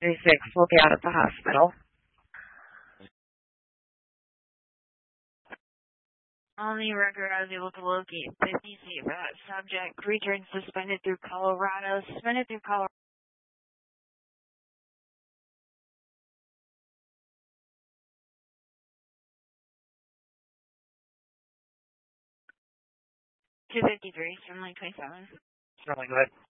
36 will be out at the hospital. On the record, I was able to locate 50 feet for that subject. Returned suspended through Colorado. Suspended through Colorado. 253, Sterling 27. Sterling, go ahead.